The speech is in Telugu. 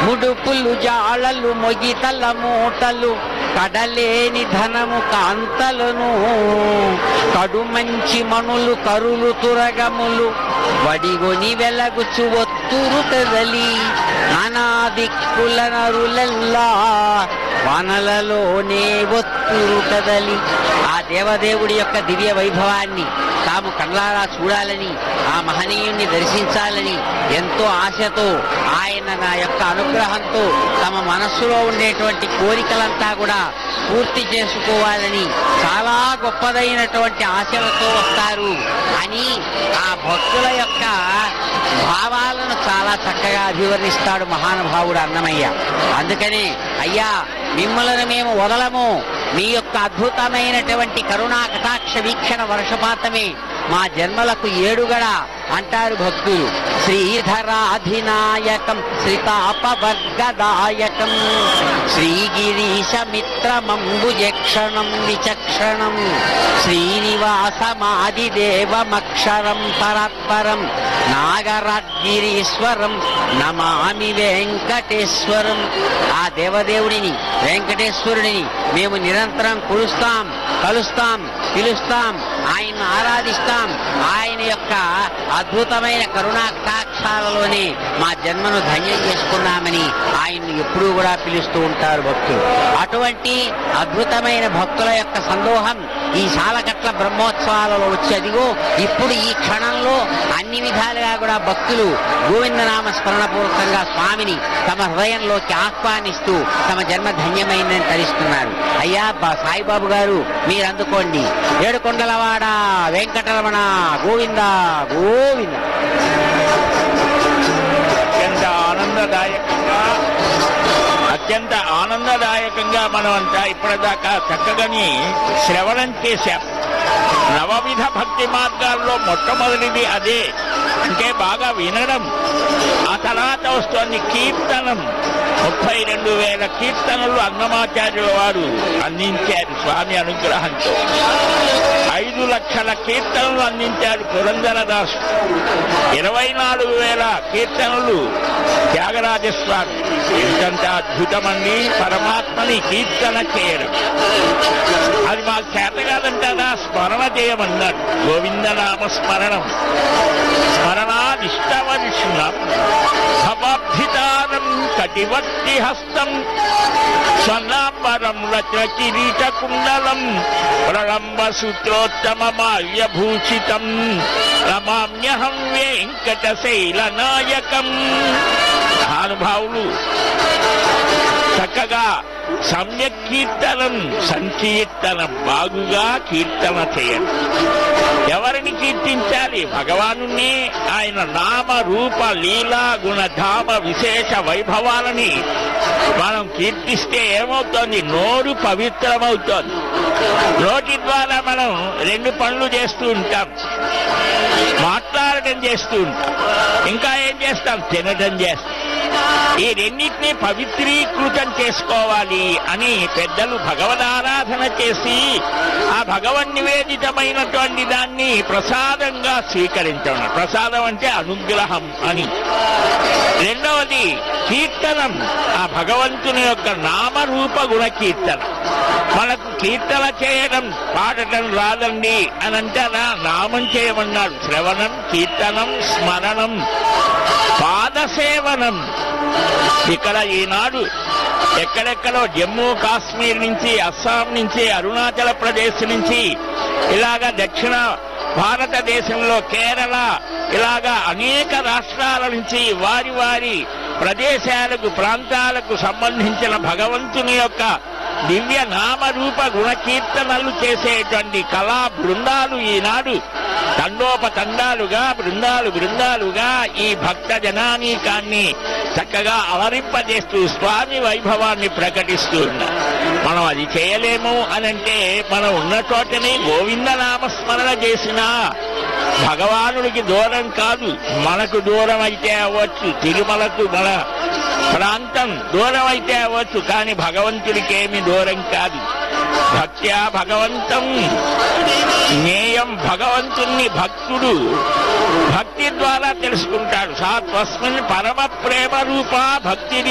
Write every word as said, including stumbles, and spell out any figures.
ముడుపులు జాళలు మొగితల మూటలు కడలేని ధనము కాంతలను కడుమంచి మనులు కరులు తురగములు వడిగొని వెలగుచు ఒత్తురు కదలి నానా దిక్కుల నరులెల్లా వానలలోనే ఒత్తురు కదలి. ఆ దేవదేవుడి యొక్క దివ్య వైభవాన్ని తాము కళ్ళారా చూడాలని, ఆ మహనీయుణ్ణి దర్శించాలని ఎంతో ఆశతో ఆయన నా యొక్క అనుగ్రహంతో తమ మనస్సులో ఉండేటువంటి కోరికలంతా కూడా పూర్తి చేసుకోవాలని చాలా గొప్పదైనటువంటి ఆశలతో వస్తారు అని ఆ భక్తుల యొక్క భావాలను చాలా చక్కగా అభివర్ణిస్తాడు మహానుభావుడు అన్నమయ్య. అందుకనే అయ్యా మిమ్మల్ని మేము వదలము, మీ యొక్క అద్భుతమైనటువంటి కరుణా కటాక్ష వీక్షణ వర్షపాతమే మా జన్మలకు ఏడుగడ అంటారు భక్తులు. శ్రీధరాధినాయకం శ్రీతాపవర్గదాయకం శ్రీగిరీశ మిత్రమంబుజక్షణం విచక్షణం శ్రీనివాసమాదిదేవమక్షరం పరాత్పరం నాగరాజ్గిరీశ్వరం నమామి వెంకటేశ్వరం. ఆ దేవదేవుడిని వెంకటేశ్వరుడిని మేము నిరంతరం కొలుస్తాం, కలుస్తాం, పిలుస్తాం, ఆయన్ను ఆరాధిస్తాం. ఆయన యొక్క అద్భుతమైన కరుణా కటాక్షాలలోనే మా జన్మను ధన్యం చేసుకున్నామని ఆయన్ను ఎప్పుడూ కూడా పిలుస్తూ ఉంటారు భక్తులు. అటువంటి అద్భుతమైన భక్తుల యొక్క సందోహం ఈ సాలకట్ల బ్రహ్మోత్సవాలలో వచ్చి అదిగో ఇప్పుడు ఈ క్షణంలో అన్ని విధాలుగా కూడా భక్తులు గోవిందనామ స్మరణపూర్వకంగా స్వామిని తమ హృదయంలోకి ఆహ్వానిస్తూ తమ జన్మ ధన్యమైందని తరిస్తున్నారు. అయ్యా సాయిబాబు గారు మీరు అందుకోండి. ఏడుకొండలవాడ వెంకటరమణ గోవింద గోవింద. అత్యంత ఆనందదాయకంగా అత్యంత ఆనందదాయకంగా మనం అంతా ఇప్పటిదాకా చక్కగాని శ్రవణం చేశాం. నవవిధ భక్తి మార్గాల్లో మొట్టమొదటిది అదే, అంటే బాగా వినడం. ఆ తర్వాత వస్తుంది కీర్తనం. ముప్పై రెండు వేల కీర్తనలు అన్నమాచార్యుల వారు అందించారు స్వామి అనుగ్రహంతో. ఐదు లక్షల కీర్తనలు అందించారు పురంధరదాసు. ఇరవై నాలుగు వేల కీర్తనలు త్యాగరాజస్వామి. ఎంతంత అద్భుతమండి పరమాత్మని కీర్తన చేయడం. అది మాకు చేత కాదంటారా, స్మరణ చేయమన్నాడు. గోవిందనామ స్మరణం స్మరణాదిష్టవర్షుణం భవాబ్ధితారం కటివర్తి హస్తం స్వర్ణాంబరం రచన కిరీట కుండలం ప్రళంబ సూత్రోత్తమమాల్యభూషితం రమామ్యహం వెంకటశైల నాయకం. మహానుభావులు చక్కగా సమ్యక్ కీర్తనం సంకీర్తనం బాగుగా కీర్తన చేయండి. ఎవరిని కీర్తించాలి? భగవానుణ్ణి. ఆయన నామ రూప లీలా గుణధామ విశేష వైభవాలని మనం కీర్తిస్తే ఏమవుతోంది? నోరు పవిత్రమవుతోంది. నోటి ద్వారా మనం రెండు పనులు చేస్తూ ఉంటాం. మాట్లాడటం చేస్తూ ఉంటాం, ఇంకా ఏం చేస్తాం? తినటం చేస్తాం. ఈ రెండింటినీ పవిత్రీకృతం చేసుకోవాలి అని పెద్దలు భగవదారాధన చేసి ఆ భగవన్ నివేదితమైనటువంటి దాన్ని ప్రసాదంగా స్వీకరించడం. ప్రసాదం అంటే అనుగ్రహం అని. రెండవది కీర్తనం, ఆ భగవంతుని యొక్క నామరూప గుణ కీర్తన. మనకు కీర్తన చేయడం పాడటం రాదండి అని అంటారా? నామం చేయమన్నాడు. శ్రవణం, కీర్తనం, స్మరణం, పాదసేవనం. ఇక్కడ ఈనాడు ఎక్కడెక్కడో జమ్మూ కాశ్మీర్ నుంచి, అస్సాం నుంచి, అరుణాచల ప్రదేశ్ నుంచి, ఇలాగా దక్షిణ భారతదేశంలో కేరళ, ఇలాగా అనేక రాష్ట్రాల నుంచి వారి వారి ప్రదేశాలకు ప్రాంతాలకు సంబంధించిన భగవంతుని యొక్క దివ్య నామరూప గుణకీర్తనలు చేసేటువంటి కళా బృందాలు ఈనాడు తండోపతండాలుగా బృందాలు బృందాలుగా ఈ భక్త జనానీకాన్ని చక్కగా అలరింపజేస్తూ స్వామి వైభవాన్ని ప్రకటిస్తూ ఉన్నారు. మనం అది చేయలేము అనంటే మనం ఉన్న చోటని గోవిందనామస్మరణ చేసినా భగవానుడికి దూరం కాదు, మనకు దూరం అయితే అవ్వచ్చు. తిరుమలకు మన ప్రాంతం దూరం అయితే అవ్వచ్చు, కానీ భగవంతుడికి ఏమి దూరం కాదు. భక్త్యా భగవంతం జ్ఞేయం. భగవంతుణ్ణి భక్తుడు భక్తి ద్వారా తెలుసుకుంటాడు. సాత్వస్మిన్ పరమ ప్రేమ రూప భక్తి